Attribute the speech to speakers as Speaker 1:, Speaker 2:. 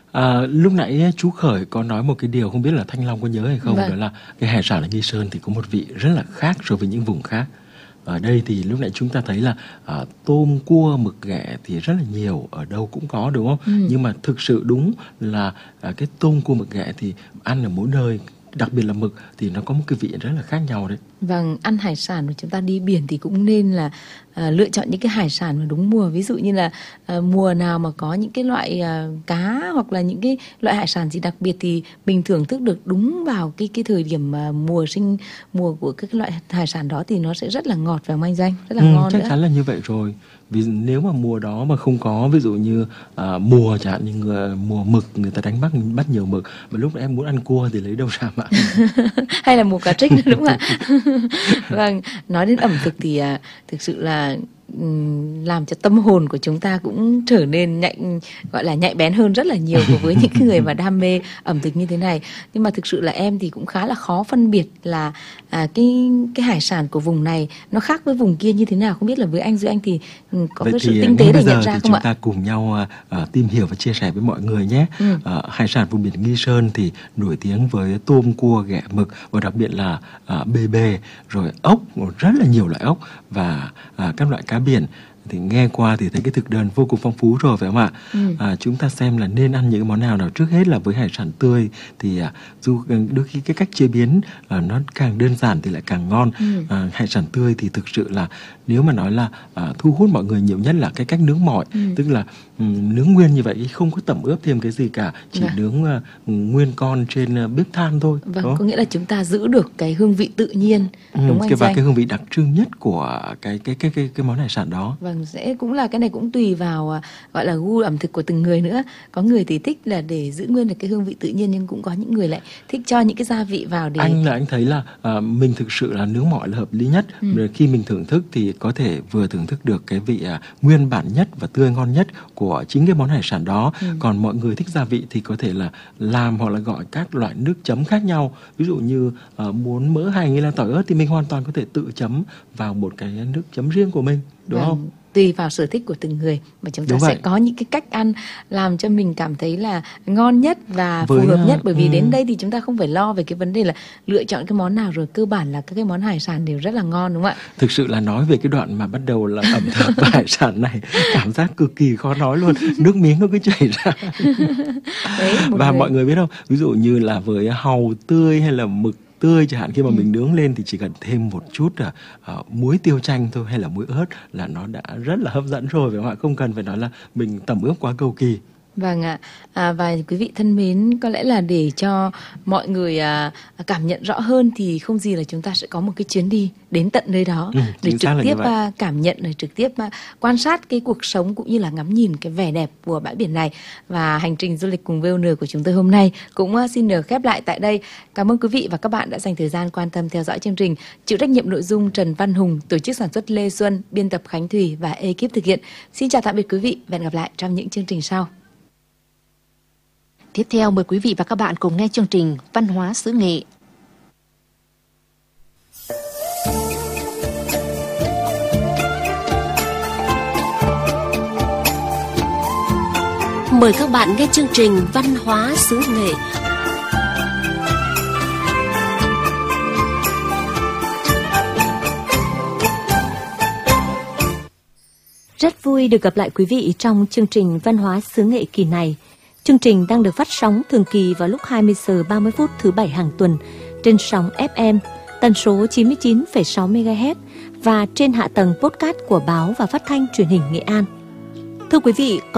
Speaker 1: Lúc nãy chú Khởi có nói một cái điều không biết là Thanh Long có nhớ hay không.
Speaker 2: Vâng.
Speaker 1: Đó là cái hải sản ở Nghi Sơn thì có một vị rất là khác so với những vùng khác. Ở đây thì lúc nãy chúng ta thấy là tôm, cua, mực, ghẹ thì rất là nhiều, ở đâu cũng có, đúng không? Nhưng mà thực sự đúng là cái tôm, cua, mực, ghẹ thì ăn ở mỗi nơi, đặc biệt là mực thì nó có một cái vị rất là khác nhau đấy.
Speaker 2: Vâng, ăn hải sản mà chúng ta đi biển thì cũng nên là lựa chọn những cái hải sản mà đúng mùa. Ví dụ như là mùa nào mà có những cái loại cá hoặc là những cái loại hải sản gì đặc biệt thì mình thưởng thức được đúng vào cái thời điểm mùa của các loại hải sản đó thì nó sẽ rất là ngọt và manh danh, rất là ngon
Speaker 1: Chắc
Speaker 2: nữa.
Speaker 1: chắn là như vậy rồi. Vì nếu mà mùa đó mà không có, ví dụ như mùa chẳng hạn như mùa mực, người ta bắt nhiều mực, mà lúc em muốn ăn cua thì lấy đâu ra mà ăn.
Speaker 2: Hay là mùa cá trích nữa, đúng không ạ? Vâng, nói đến ẩm thực thì thực sự là làm cho tâm hồn của chúng ta cũng trở nên nhạy bén hơn rất là nhiều với những cái người mà đam mê ẩm thực như thế này. Nhưng mà thực sự là em thì cũng khá là khó phân biệt là cái hải sản của vùng này nó khác với vùng kia như thế nào. Không biết là với anh, Duy Anh thì có
Speaker 1: Vậy
Speaker 2: cái
Speaker 1: thì
Speaker 2: sự tinh tế để nhận ra
Speaker 1: thì
Speaker 2: không
Speaker 1: chúng
Speaker 2: ạ?
Speaker 1: ta cùng nhau tìm hiểu và chia sẻ với mọi người nhé. Hải sản vùng biển Nghi Sơn thì nổi tiếng với tôm, cua, ghẹ, mực, và đặc biệt là bê bê, rồi ốc, rất là nhiều loại ốc và các loại cá biển. Thì nghe qua thì thấy cái thực đơn vô cùng phong phú rồi, phải không ạ? Chúng ta xem là nên ăn những món nào. Trước hết là với hải sản tươi thì dù đôi khi cái cách chế biến nó càng đơn giản thì lại càng ngon. Hải sản tươi thì thực sự là nếu mà nói là thu hút mọi người nhiều nhất là cái cách nướng mọi, tức là nướng nguyên như vậy, không có tẩm ướp thêm cái gì cả, chỉ nướng nguyên con trên bếp than thôi.
Speaker 2: Vâng, có nghĩa là chúng ta giữ được cái hương vị tự nhiên, đúng anh
Speaker 1: và
Speaker 2: Danh?
Speaker 1: cái hương vị đặc trưng nhất của cái món hải sản đó.
Speaker 2: Vâng, cái này cũng tùy vào gọi là gu ẩm thực của từng người nữa. Có người thì thích là để giữ nguyên được cái hương vị tự nhiên, nhưng cũng có những người lại thích cho những cái gia vị vào để...
Speaker 1: Anh thấy là mình thực sự là nướng mọi là hợp lý nhất. Khi mình thưởng thức thì có thể vừa thưởng thức được cái vị nguyên bản nhất và tươi ngon nhất của chính cái món hải sản đó. Còn mọi người thích gia vị thì có thể là làm hoặc là gọi các loại nước chấm khác nhau. Ví dụ như muốn mỡ hành hay là tỏi ớt thì mình hoàn toàn có thể tự chấm vào một cái nước chấm riêng của mình, đúng không?
Speaker 2: Tùy vào sở thích của từng người mà chúng ta sẽ có những cái cách ăn làm cho mình cảm thấy là ngon nhất và phù hợp nhất. Bởi vì đến đây thì chúng ta không phải lo về cái vấn đề là lựa chọn cái món nào, rồi cơ bản là các cái món hải sản đều rất là ngon, đúng không ạ?
Speaker 1: Thực sự là nói về cái đoạn mà bắt đầu là ẩm thực và hải sản này, cảm giác cực kỳ khó nói luôn, nước miếng nó cứ chảy ra. Và mọi người biết không, ví dụ như là với hàu tươi hay là mực tươi chẳng hạn, khi mà mình nướng lên thì chỉ cần thêm một chút muối tiêu chanh thôi hay là muối ớt là nó đã rất là hấp dẫn rồi, phải không ạ? Không cần phải nói là mình tẩm ướp quá cầu kỳ.
Speaker 2: Vâng ạ. Và quý vị thân mến, có lẽ là để cho mọi người cảm nhận rõ hơn thì không gì là chúng ta sẽ có một cái chuyến đi đến tận nơi đó để trực tiếp cảm nhận, để trực tiếp quan sát cái cuộc sống cũng như là ngắm nhìn cái vẻ đẹp của bãi biển này. Và hành trình du lịch cùng VON của chúng tôi hôm nay cũng xin được khép lại tại đây. Cảm ơn quý vị và các bạn đã dành thời gian quan tâm theo dõi chương trình. Chịu trách nhiệm nội dung Trần Văn Hùng, tổ chức sản xuất Lê Xuân, biên tập Khánh Thủy và ekip thực hiện. Xin chào tạm biệt quý vị và hẹn gặp lại trong những chương trình sau.
Speaker 3: Tiếp theo mời quý vị và các bạn cùng nghe chương trình Văn hóa xứ nghệ. Mời các bạn nghe chương trình Văn hóa xứ nghệ. Rất vui được gặp lại quý vị trong chương trình Văn hóa xứ nghệ kỳ này. Chương trình đang được phát sóng thường kỳ vào lúc 20 giờ 30 phút thứ Bảy hàng tuần trên sóng FM tần số 99,6 MHz và trên hạ tầng podcast của Báo và Phát thanh Truyền hình Nghệ An. Thưa quý vị,